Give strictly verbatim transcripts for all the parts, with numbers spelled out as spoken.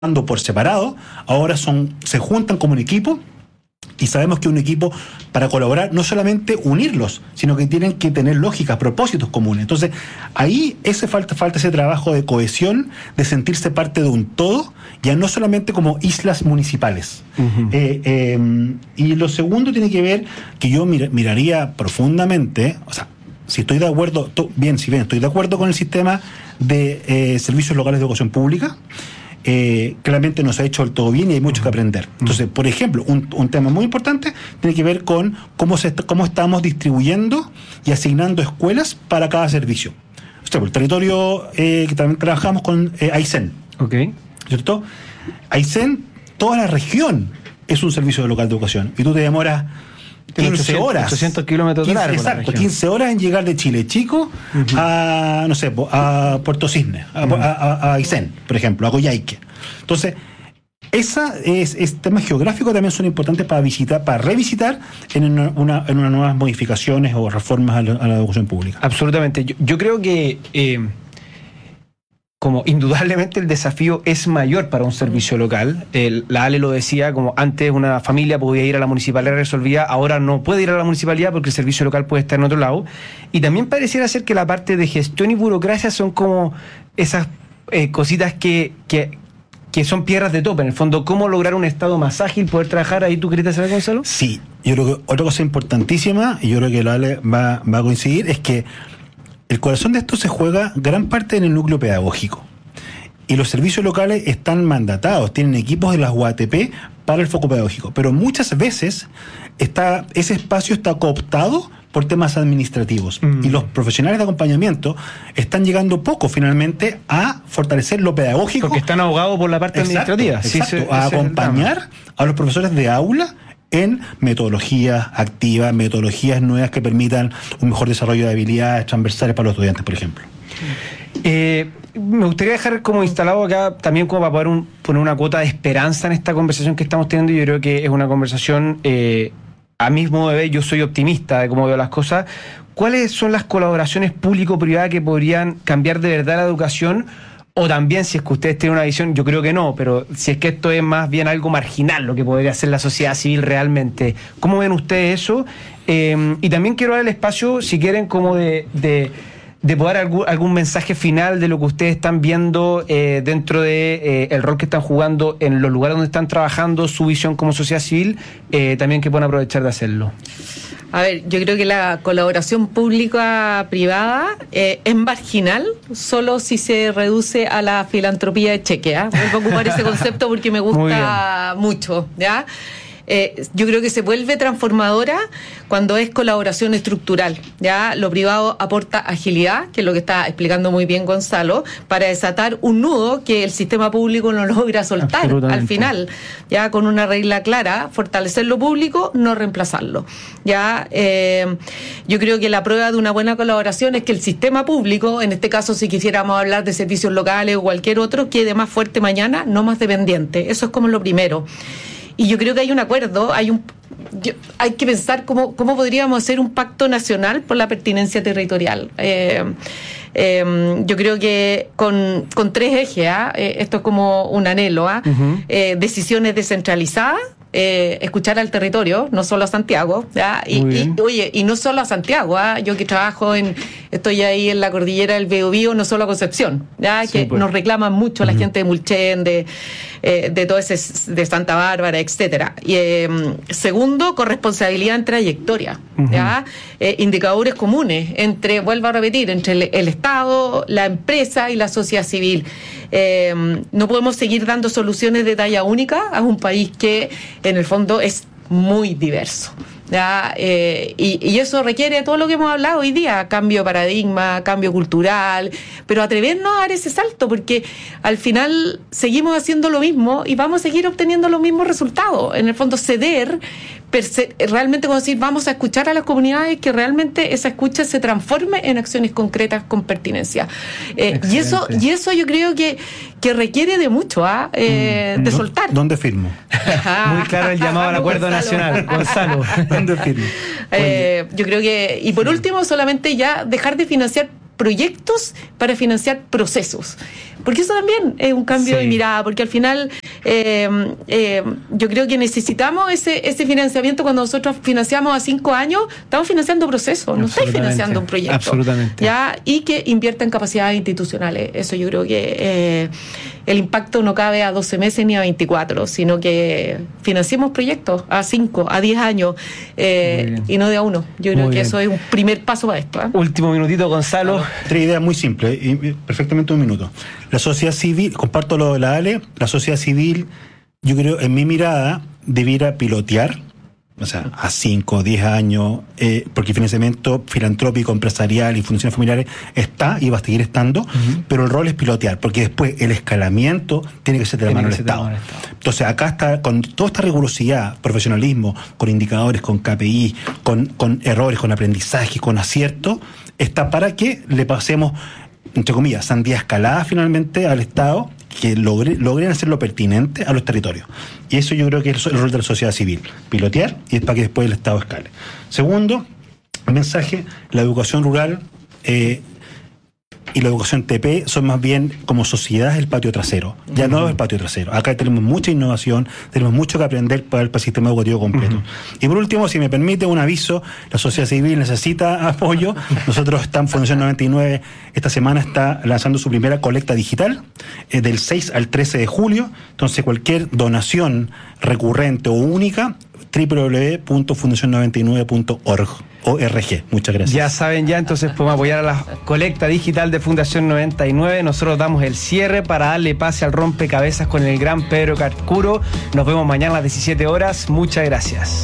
por separado, ahora son se juntan como un equipo. Y sabemos que un equipo, para colaborar, no solamente unirlos, sino que tienen que tener lógicas, propósitos comunes. Entonces, ahí ese falta, falta ese trabajo de cohesión, de sentirse parte de un todo, ya no solamente como islas municipales. Uh-huh. Eh, eh, y lo segundo tiene que ver que yo mir, miraría profundamente, o sea, si estoy de acuerdo, to, bien, si bien estoy de acuerdo con el sistema de eh, servicios locales de educación pública, Eh, claramente no se ha hecho del todo bien y hay mucho que aprender. Entonces, por ejemplo, un, un tema muy importante tiene que ver con cómo, se, cómo estamos distribuyendo y asignando escuelas para cada servicio. O sea, por el territorio eh, que también trabajamos con eh, Aysén. Okay. ¿Cierto? Aysén, toda la región es un servicio de local de educación y tú te demoras quince horas. ochocientos kilómetros de largo. Exacto, quince horas en llegar de Chile Chico uh-huh. a, no sé, a Puerto Cisne, a, uh-huh. a, a, a Aysén, por ejemplo, a Coyhaique. Entonces, esa es, es temas geográficos también son importantes para visitar, para revisitar en una, una, en unas nuevas modificaciones o reformas a la, a la educación pública. Absolutamente. Yo, yo creo que eh, como indudablemente el desafío es mayor para un servicio local. El, la Ale lo decía, como antes una familia podía ir a la municipalidad y resolvía, ahora no puede ir a la municipalidad porque el servicio local puede estar en otro lado. Y también pareciera ser que la parte de gestión y burocracia son como esas eh, cositas que, que, que son piedras de tope. En el fondo, ¿cómo lograr un estado más ágil, poder trabajar ahí? ¿Tú querías saber, Gonzalo? Sí, yo creo que otra cosa importantísima, y yo creo que la Ale va, va a coincidir, es que el corazón de esto se juega gran parte en el núcleo pedagógico. Y los servicios locales están mandatados, tienen equipos de las U A T P para el foco pedagógico. Pero muchas veces está, ese espacio está cooptado por temas administrativos. Mm. Y los profesionales de acompañamiento están llegando poco finalmente a fortalecer lo pedagógico. Porque están ahogados por la parte exacto, administrativa. Exacto, sí, a acompañar a los profesores de aula en metodologías activas, metodologías nuevas que permitan un mejor desarrollo de habilidades transversales para los estudiantes, por ejemplo. Eh, me gustaría dejar como instalado acá también como para poder un, poner una cuota de esperanza en esta conversación que estamos teniendo. Yo creo que es una conversación, eh, a mi modo de ver, yo soy optimista de cómo veo las cosas. ¿Cuáles son las colaboraciones público-privadas que podrían cambiar de verdad la educación? O también, si es que ustedes tienen una visión, yo creo que no, pero si es que esto es más bien algo marginal, lo que podría hacer la sociedad civil realmente. ¿Cómo ven ustedes eso? Eh, y también quiero dar el espacio, si quieren, como de, de, de poder algún, algún mensaje final de lo que ustedes están viendo eh, dentro de eh, el rol que están jugando en los lugares donde están trabajando, su visión como sociedad civil, eh, también que puedan aprovechar de hacerlo. A ver, yo creo que la colaboración pública-privada eh, es marginal solo si se reduce a la filantropía de cheque. ¿eh? Vuelvo a ocupar ese concepto porque me gusta mucho, ¿ya? Eh, yo creo que se vuelve transformadora cuando es colaboración estructural, ¿ya? Lo privado aporta agilidad, que es lo que está explicando muy bien Gonzalo, para desatar un nudo que el sistema público no logra soltar al final, ya con una regla clara: fortalecer lo público, no reemplazarlo. Ya, eh, yo creo que la prueba de una buena colaboración es que el sistema público, en este caso si quisiéramos hablar de servicios locales o cualquier otro, quede más fuerte mañana, no más dependiente. Eso es como lo primero. Y yo creo que hay un acuerdo, hay un yo, hay que pensar cómo, cómo podríamos hacer un pacto nacional por la pertinencia territorial. Eh, eh, yo creo que con, con tres ejes, ¿eh? Eh, esto es como un anhelo, ¿eh? Uh-huh. Eh, decisiones descentralizadas, Eh, escuchar al territorio, no solo a Santiago, ¿ya? Y, y oye, y no solo a Santiago, ¿eh? Yo que trabajo en, estoy ahí en la cordillera del Biobío, no solo a Concepción, ¿ya? Sí, que pues. Nos reclaman mucho uh-huh. la gente de Mulchen, de, eh, de todo ese, de Santa Bárbara, etcétera. Y eh, segundo, corresponsabilidad en trayectoria, uh-huh. ¿ya? Eh, indicadores comunes entre, vuelvo a repetir, entre el, el Estado, la empresa y la sociedad civil. Eh, no podemos seguir dando soluciones de talla única a un país que en el fondo es muy diverso, ¿ya? Eh, y, y eso requiere todo lo que hemos hablado hoy día: cambio de paradigma, cambio cultural, pero atrevernos a dar ese salto, porque al final seguimos haciendo lo mismo y vamos a seguir obteniendo los mismos resultados. En el fondo, ceder, perse- realmente como decir, vamos a escuchar a las comunidades, que realmente esa escucha se transforme en acciones concretas con pertinencia. Eh, y eso y eso yo creo que, que requiere de mucho, ¿ah? eh, mm, de soltar. ¿Dónde firmo? Muy claro el llamado al acuerdo nacional. Gonzalo, ¿dónde firmo? Eh, yo creo que, y por último, solamente ya dejar de financiar proyectos para financiar procesos. Porque eso también es un cambio sí. de mirada, porque al final eh, eh, yo creo que necesitamos ese, ese financiamiento. Cuando nosotros financiamos a cinco años, estamos financiando procesos, no estáis financiando un proyecto. Absolutamente. ¿Ya? Y que invierta en capacidades institucionales. Eso yo creo que eh, el impacto no cabe a doce meses ni a veinticuatro, sino que financiemos proyectos a cinco, a diez años eh, y no de a uno. Yo creo muy que bien. Eso es un primer paso para esto. ¿eh? Último minutito, Gonzalo. Tres ideas muy simples, y perfectamente un minuto. La sociedad civil, comparto lo de la Ale, la sociedad civil, yo creo, en mi mirada, debiera pilotear, o sea, a cinco o diez años, eh, porque el financiamiento filantrópico, empresarial y fundaciones familiares está y va a seguir estando, uh-huh. pero el rol es pilotear, porque después el escalamiento tiene que ser de la mano del Estado. Estado. Entonces, acá está, con toda esta rigurosidad, profesionalismo, con indicadores, con K P I, con, con errores, con aprendizaje, con acierto, está para que le pasemos, entre comillas, sandía escalada finalmente al Estado, que logre, logren hacerlo pertinente a los territorios. Y eso yo creo que es el rol de la sociedad civil, pilotear, y es para que después el Estado escale. Segundo, el mensaje, la educación rural eh, y la educación T P son más bien como sociedad el patio trasero, ya uh-huh. no es el patio trasero. Acá tenemos mucha innovación, tenemos mucho que aprender para el, para el sistema educativo completo. Uh-huh. Y por último, si me permite un aviso, la sociedad civil necesita apoyo. Nosotros estamos, Fundación noventa y nueve, esta semana está lanzando su primera colecta digital, eh, del seis al trece de julio. Entonces, cualquier donación recurrente o única, doble u doble u doble u punto fundación noventa y nueve punto org. O R G. Muchas gracias. Ya saben, ya entonces podemos apoyar a la colecta digital de Fundación noventa y nueve. Nosotros damos el cierre para darle pase al rompecabezas con el gran Pedro Carcuro. Nos vemos mañana a las diecisiete horas. Muchas gracias.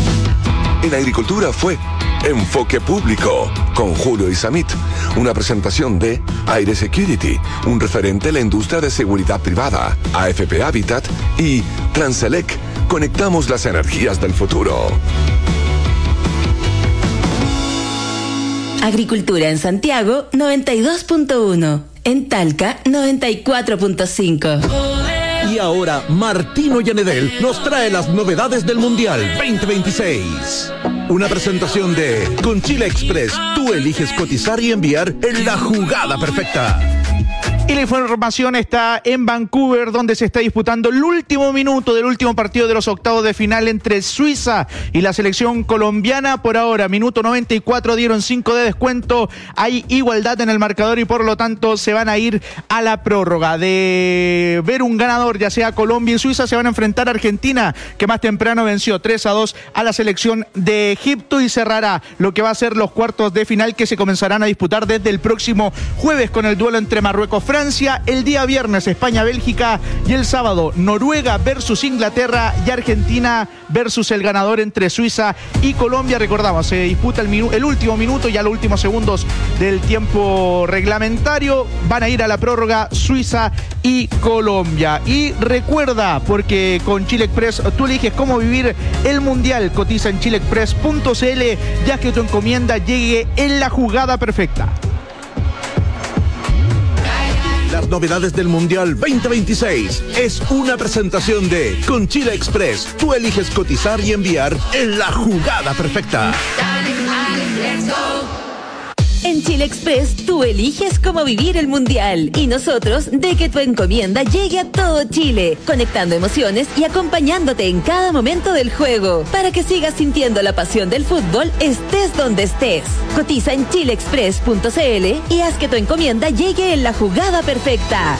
En Agricultura fue Enfoque Público con Julio Isamit, una presentación de Aire Security, un referente en la industria de seguridad privada, A F P Habitat y Transelec. Conectamos las energías del futuro. Agricultura en Santiago noventa y dos punto uno, en Talca noventa y cuatro punto cinco. Y ahora Martino Yanedel nos trae las novedades del Mundial veinte veintiséis. Una presentación de Con Chile Express, tú eliges cotizar y enviar en la jugada perfecta. Y la información está en Vancouver, donde se está disputando el último minuto del último partido de los octavos de final entre Suiza y la selección colombiana. Por ahora, minuto noventa y cuatro, dieron cinco de descuento. Hay igualdad en el marcador y por lo tanto se van a ir a la prórroga. De ver un ganador, ya sea Colombia y Suiza, se van a enfrentar a Argentina, que más temprano venció tres a dos a la selección de Egipto, y cerrará lo que va a ser los cuartos de final, que se comenzarán a disputar desde el próximo jueves con el duelo entre Marruecos Francia. El día viernes España-Bélgica y el sábado Noruega versus Inglaterra y Argentina versus el ganador entre Suiza y Colombia. Recordamos, se disputa el, minu- el último minuto, ya los últimos segundos del tiempo reglamentario. Van a ir a la prórroga Suiza y Colombia. Y recuerda, porque con Chile Express tú eliges cómo vivir el Mundial. Cotiza en chile express punto c l, ya que tu encomienda llegue en la jugada perfecta. Las novedades del Mundial veinte veintiséis es una presentación de Con Chile Express. Tú eliges cotizar y enviar en la jugada perfecta. En Chile Express, tú eliges cómo vivir el Mundial y nosotros de que tu encomienda llegue a todo Chile, conectando emociones y acompañándote en cada momento del juego, para que sigas sintiendo la pasión del fútbol estés donde estés. Cotiza en chile express punto c l y haz que tu encomienda llegue en la jugada perfecta.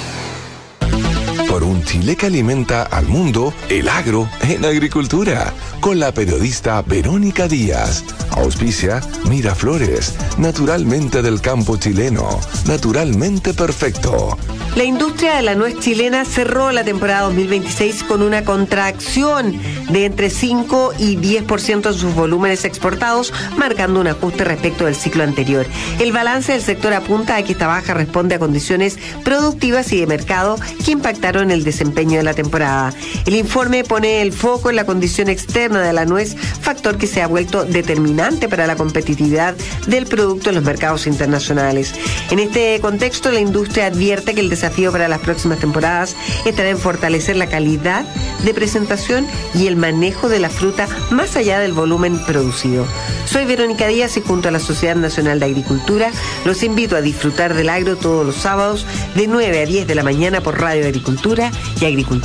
Por un Chile que alimenta al mundo, el agro en agricultura, con la periodista Verónica Díaz. Auspicia Miraflores, naturalmente del campo chileno, naturalmente perfecto. La industria de la nuez chilena cerró la temporada dos mil veintiséis con una contracción de entre cinco y diez por ciento en sus volúmenes exportados, marcando un ajuste respecto del ciclo anterior. El balance del sector apunta a que esta baja responde a condiciones productivas y de mercado que impactaron el desempeño de la temporada. El informe pone el foco en la condición externa de la nuez, factor que se ha vuelto determinante para la competitividad del producto en los mercados internacionales. En este contexto, la industria advierte que el desarrollo desafío para las próximas temporadas estará en fortalecer la calidad de presentación y el manejo de la fruta más allá del volumen producido. Soy Verónica Díaz y junto a la Sociedad Nacional de Agricultura los invito a disfrutar del agro todos los sábados de nueve a diez de la mañana por Radio Agricultura y Agricultura.